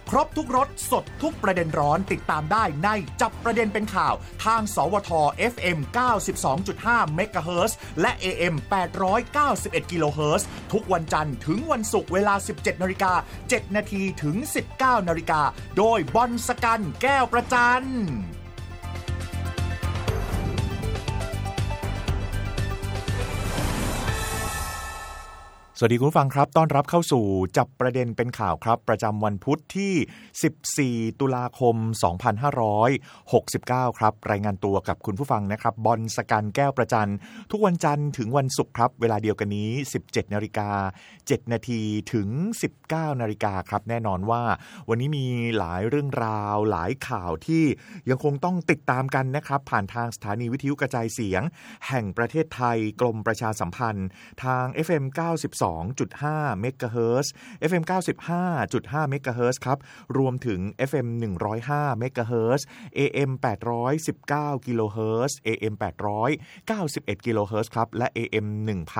ครบทุกรสสดทุกประเด็นร้อนติดตามได้ในจับประเด็นเป็นข่าวทางสวท FM 92.5 เมกะเฮิรตซ์และ AM 891 กิโลเฮิรตซ์ทุกวันจันทร์ถึงวันศุกร์เวลา 17:07 น.ถึง 19:00 น.โดยบอลสกันแก้วประจันสวัสดีคุณผู้ฟังครับต้อนรับเข้าสู่จับประเด็นเป็นข่าวครับประจำวันพุธที่14ตุลาคม2569ครับรายงานตัวกับคุณผู้ฟังนะครับบอลสกันแก้วประจันทุกวันจันทร์ถึงวันศุกร์ครับเวลาเดียวกันนี้ 17:07 น.ถึง 19:00 น.ครับแน่นอนว่าวันนี้มีหลายเรื่องราวหลายข่าวที่ยังคงต้องติดตามกันนะครับผ่านทางสถานีวิทยุกระจายเสียงแห่งประเทศไทยกรมประชาสัมพันธ์ทาง FM 92.5 เมกะเฮิรตซ์ FM 95.5 เมกะเฮิรตซ์ครับรวมถึง FM 105 เมกะเฮิรตซ์ AM 819 กิโลเฮิรตซ์ AM 891 กิโลเฮิรตซ์ครับและ AM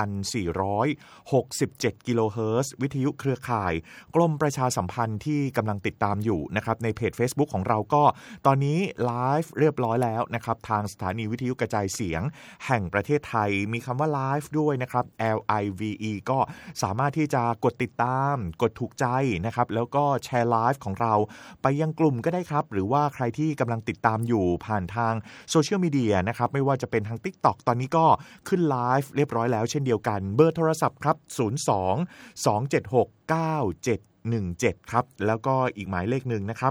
1467 กิโลเฮิรตซ์วิทยุเครือข่ายกรมประชาสัมพันธ์ที่กำลังติดตามอยู่นะครับในเพจ Facebook ของเราก็ตอนนี้ไลฟ์เรียบร้อยแล้วนะครับทางสถานีวิทยุกระจายเสียงแห่งประเทศไทยมีคำว่าไลฟ์ด้วยนะครับ LIVE ก็สามารถที่จะกดติดตามกดถูกใจนะครับแล้วก็แชร์ไลฟ์ของเราไปยังกลุ่มก็ได้ครับหรือว่าใครที่กำลังติดตามอยู่ผ่านทางโซเชียลมีเดียนะครับไม่ว่าจะเป็นทาง TikTok ตอนนี้ก็ขึ้นไลฟ์เรียบร้อยแล้วเช่นเดียวกันเบอร์โทรศัพท์ครับ02 276 9717ครับแล้วก็อีกหมายเลขหนึ่งนะครับ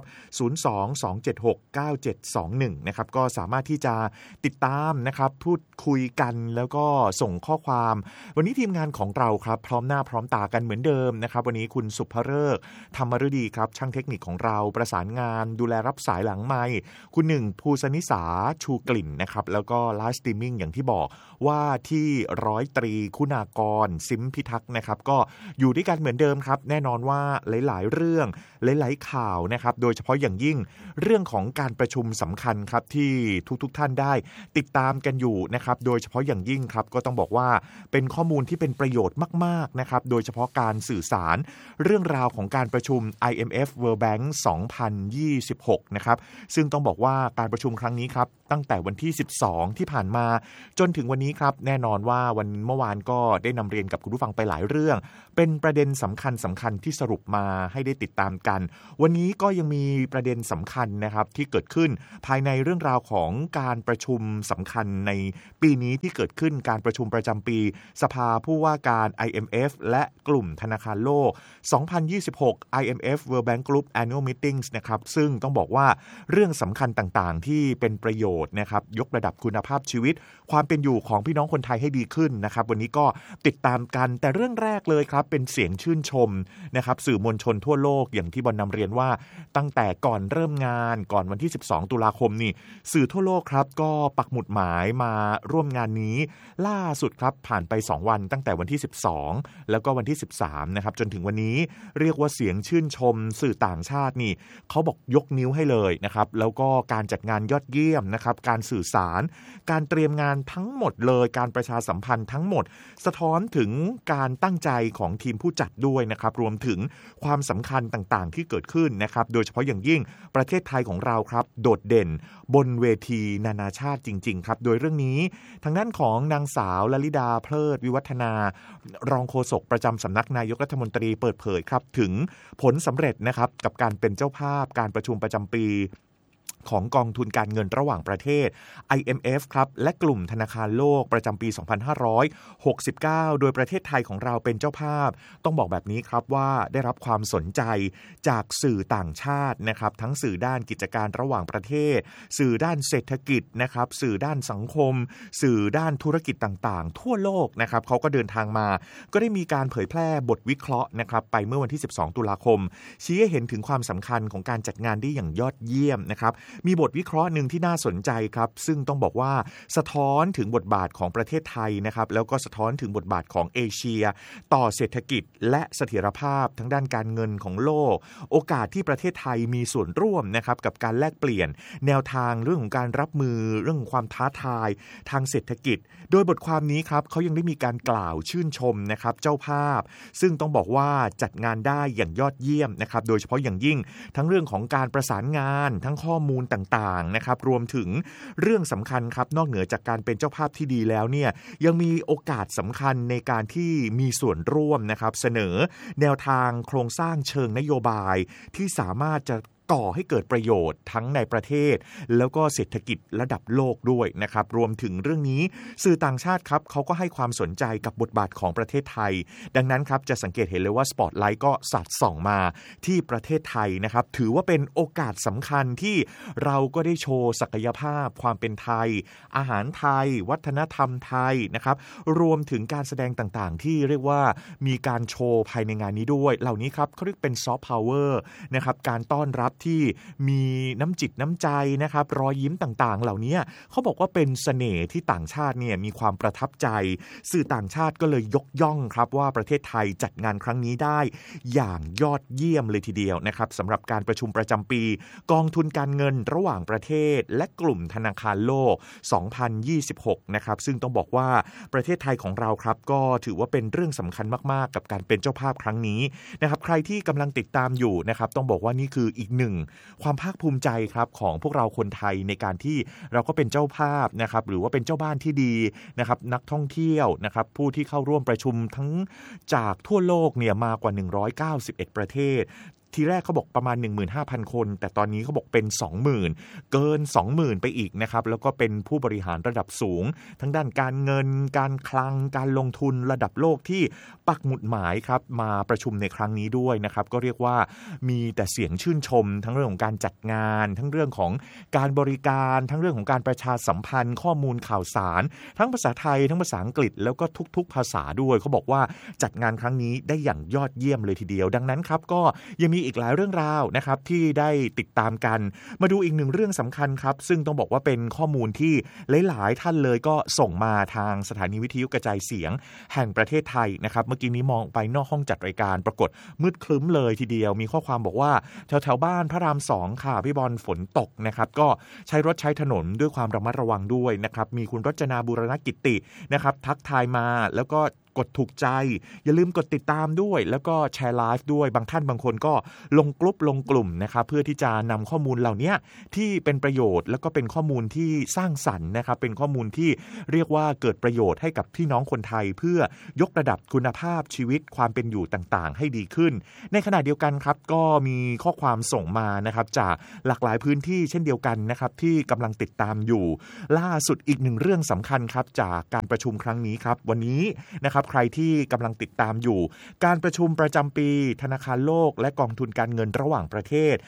02-276-9721นะครับก็สามารถที่จะติดตามนะครับพูดคุยกันแล้วก็ส่งข้อความวันนี้ทีมงานของเราครับพร้อมหน้าพร้อมตากันเหมือนเดิมนะครับวันนี้คุณสุภฤกษ์ธรรมฤดีครับช่างเทคนิคของเราประสานงานดูแลรับสายหลังไมค์คุณหนึ่งภูสนิสาชูกลิ่นนะครับแล้วก็ไลฟ์สตรีมมิ่งอย่างที่บอกว่าที่ร้อยตรีคุณากรซิมพิทักษ์นะครับก็อยู่ด้วยกันเหมือนเดิมครับแน่นอนว่าหลายๆเรื่องหลายๆข่าวนะครับโดยเฉพาะอย่างยิ่งเรื่องของการประชุมสำคัญครับที่ทุกท่านได้ติดตามกันอยู่นะครับโดยเฉพาะอย่างยิ่งครับก็ต้องบอกว่าเป็นข้อมูลที่เป็นประโยชน์มากๆนะครับโดยเฉพาะการสื่อสารเรื่องราวของการประชุม IMF World Bank 2026นะครับซึ่งต้องบอกว่าการประชุมครั้งนี้ครับตั้งแต่วันที่12ที่ผ่านมาจนถึงวันนี้ครับแน่นอนว่าวันเมื่อวานก็ได้นำเรียนกับคุณผู้ฟังไปหลายเรื่องเป็นประเด็นสำคัญที่สรุปมาให้ได้ติดตามกันวันนี้ก็ยังมีประเด็นสำคัญนะครับที่เกิดขึ้นภายในเรื่องราวของการประชุมสำคัญในปีนี้ที่เกิดขึ้นการประชุมประจำปีสภาผู้ว่าการ IMF และกลุ่มธนาคารโลก2026 IMF World Bank Group Annual Meetings นะครับซึ่งต้องบอกว่าเรื่องสำคัญต่างๆที่เป็นประโยชน์นะครับยกระดับคุณภาพชีวิตความเป็นอยู่ของพี่น้องคนไทยให้ดีขึ้นนะครับวันนี้ก็ติดตามกันแต่เรื่องแรกเลยครับเป็นเสียงชื่นชมนะครับสื่อมวลชนทั่วโลกอย่างที่บอลนำเรียนว่าตั้งแต่ก่อนเริ่มงานก่อนวันที่12ตุลาคมนี่สื่อทั่วโลกครับก็ปักหมุดหมายมาร่วมงานนี้ล่าสุดครับผ่านไป2วันตั้งแต่วันที่12แล้วก็วันที่13นะครับจนถึงวันนี้เรียกว่าเสียงชื่นชมสื่อต่างชาตินี่เขาบอกยกนิ้วให้เลยนะครับแล้วก็การจัดงานยอดเยี่ยมนะครับการสื่อสารการเตรียมงานทั้งหมดเลยการประชาสัมพันธ์ทั้งหมดสะท้อนถึงการตั้งใจของทีมผู้จัดด้วยนะครับรวมถึงความสำคัญต่างๆที่เกิดขึ้นนะครับโดยเฉพาะอย่างยิ่งประเทศไทยของเราครับโดดเด่นบนเวทีนานาชาติจริงๆครับโดยเรื่องนี้ทางด้านของนางสาวลลิดาเพลิดวิวัฒนารองโฆษกประจำสำนักนายกรัฐมนตรีเปิดเผยครับถึงผลสำเร็จนะครับกับการเป็นเจ้าภาพการประชุมประจำปีของกองทุนการเงินระหว่างประเทศ IMF ครับและกลุ่มธนาคารโลกประจำปี 2569 โดยประเทศไทยของเราเป็นเจ้าภาพต้องบอกแบบนี้ครับว่าได้รับความสนใจจากสื่อต่างชาตินะครับทั้งสื่อด้านกิจการระหว่างประเทศสื่อด้านเศรษฐกิจนะครับสื่อด้านสังคมสื่อด้านธุรกิจต่างๆทั่วโลกนะครับเขาก็เดินทางมาก็ได้มีการเผยแพร่บทวิเคราะห์นะครับไปเมื่อวันที่12ตุลาคมชี้ให้เห็นถึงความสำคัญของการจัดงานได้อย่างยอดเยี่ยมนะครับมีบทวิเคราะห์หนึ่งที่น่าสนใจครับซึ่งต้องบอกว่าสะท้อนถึงบทบาทของประเทศไทยนะครับแล้วก็สะท้อนถึงบทบาทของเอเชียต่อเศรษฐกิจและเสถียรภาพทั้งด้านการเงินของโลกโอกาสที่ประเทศไทยมีส่วนร่วมนะครับกับการแลกเปลี่ยนแนวทางเรื่องของการรับมือเรื่องของความท้าทายทางเศรษฐกิจโดยบทความนี้ครับเขายังได้มีการกล่าวชื่นชมนะครับเจ้าภาพซึ่งต้องบอกว่าจัดงานได้อย่างยอดเยี่ยมนะครับโดยเฉพาะอย่างยิ่งทั้งเรื่องของการประสานงานทั้งข้อมูลต่างๆนะครับรวมถึงเรื่องสำคัญครับนอกเหนือจากการเป็นเจ้าภาพที่ดีแล้วเนี่ยยังมีโอกาสสำคัญในการที่มีส่วนร่วมนะครับเสนอแนวทางโครงสร้างเชิงนโยบายที่สามารถจะก่อให้เกิดประโยชน์ทั้งในประเทศแล้วก็เศรษฐกิจระดับโลกด้วยนะครับรวมถึงเรื่องนี้สื่อต่างชาติครับเขาก็ให้ความสนใจกับบทบาทของประเทศไทยดังนั้นครับจะสังเกตเห็นเลยว่าสปอตไลท์ก็สาดส่องมาที่ประเทศไทยนะครับถือว่าเป็นโอกาสสำคัญที่เราก็ได้โชว์ศักยภาพความเป็นไทยอาหารไทยวัฒนธรรมไทยนะครับรวมถึงการแสดงต่างๆที่เรียกว่ามีการโชว์ภายในงานนี้ด้วยเหล่านี้ครับเขาเรียกเป็นซอฟต์พาวเวอร์นะครับการต้อนรับที่มีน้ำจิตน้ำใจนะครับรอยยิ้มต่างๆเหล่านี้เขาบอกว่าเป็นเสน่ห์ที่ต่างชาติเนี่ยมีความประทับใจสื่อต่างชาติก็เลยยกย่องครับว่าประเทศไทยจัดงานครั้งนี้ได้อย่างยอดเยี่ยมเลยทีเดียวนะครับสำหรับการประชุมประจำปีกองทุนการเงินระหว่างประเทศและกลุ่มธนาคารโลก 2026 นะครับซึ่งต้องบอกว่าประเทศไทยของเราครับก็ถือว่าเป็นเรื่องสำคัญมากๆกับการเป็นเจ้าภาพครั้งนี้นะครับใครที่กำลังติดตามอยู่นะครับต้องบอกว่านี่คืออีกหนึ่งความภาคภูมิใจครับของพวกเราคนไทยในการที่เราก็เป็นเจ้าภาพนะครับหรือว่าเป็นเจ้าบ้านที่ดีนะครับนักท่องเที่ยวนะครับผู้ที่เข้าร่วมประชุมทั้งจากทั่วโลกเนี่ยมากว่า191ประเทศทีแรกเขาบอกประมาณ 15,000 คนแต่ตอนนี้เขาบอกเป็น 20,000 เกิน 20,000 ไปอีกนะครับแล้วก็เป็นผู้บริหารระดับสูงทั้งด้านการเงินการคลังการลงทุนระดับโลกที่ปักหมุดหมายครับมาประชุมในครั้งนี้ด้วยนะครับก็เรียกว่ามีแต่เสียงชื่นชมทั้งเรื่องของการจัดงานทั้งเรื่องของการบริการทั้งเรื่องของการประชาสัมพันธ์ข้อมูลข่าวสารทั้งภาษาไทยทั้งภาษาอังกฤษแล้วก็ทุกๆภาษาด้วยเขาบอกว่าจัดงานครั้งนี้ได้อย่างยอดเยี่ยมเลยทีเดียวดังนั้นครับก็ยังมีอีกหลายเรื่องราวนะครับที่ได้ติดตามกันมาดูอีกหนึ่งเรื่องสำคัญครับซึ่งต้องบอกว่าเป็นข้อมูลที่หลายๆท่านเลยก็ส่งมาทางสถานีวิทยุกระจายเสียงแห่งประเทศไทยนะครับเมื่อกี้นี้มองไปนอกห้องจัดรายการปรากฏมืดครึ้มเลยทีเดียวมีข้อความบอกว่าแถวๆบ้านพระราม2ค่ะพี่บอลฝนตกนะครับก็ใช้รถใช้ถนนด้วยความระมัดระวังด้วยนะครับมีคุณรจนาบูรณกิตตินะครับทักทายมาแล้วก็กดถูกใจอย่าลืมกดติดตามด้วยแล้วก็แชร์ไลฟ์ด้วยบางท่านบางคนก็ลงกลุ่มนะครับเพื่อที่จะนำข้อมูลเหล่านี้ที่เป็นประโยชน์แล้วก็เป็นข้อมูลที่สร้างสรรค์นะครับเป็นข้อมูลที่เรียกว่าเกิดประโยชน์ให้กับพี่น้องคนไทยเพื่อยกระดับคุณภาพชีวิตความเป็นอยู่ต่างๆให้ดีขึ้นในขณะเดียวกันครับก็มีข้อความส่งมานะครับจากหลากหลายพื้นที่เช่นเดียวกันนะครับที่กำลังติดตามอยู่ล่าสุดอีกหนึ่งเรื่องสำคัญครับจากการประชุมครั้งนี้ครับวันนี้นะครับใครที่กำลังติดตามอยู่การประชุมประจำปีธนาคารโลกและกองทุนการเงินระหว่างประเทศ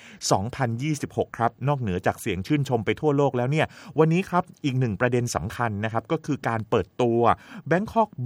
2026 ครับนอกเหนือจากเสียงชื่นชมไปทั่วโลกแล้วเนี่ยวันนี้ครับอีกหนึ่งประเด็นสำคัญนะครับก็คือการเปิดตัว Bangkok